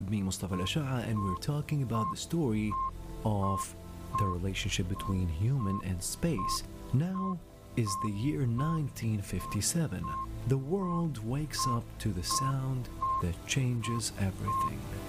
me Mustafa Al-Asha'a, and we're talking about the story of the relationship between human and space. Now is the year 1957. The world wakes up to the sound that changes everything.